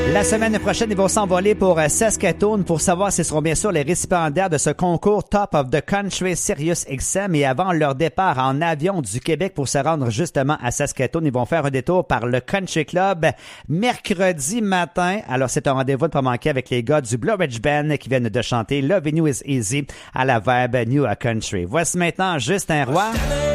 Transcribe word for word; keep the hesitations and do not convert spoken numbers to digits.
La semaine prochaine, ils vont s'envoler pour Saskatoon pour savoir s'ils seront bien sûr les récipiendaires de ce concours Top of the Country Sirius X M. Et avant leur départ en avion du Québec pour se rendre justement à Saskatoon, ils vont faire un détour par le Country Club mercredi matin. Alors, c'est un rendez-vous de pas manquer avec les gars du Blue Ridge Band qui viennent de chanter Loving You Is Easy à la Verbe New Country. Voici maintenant Justin Roy.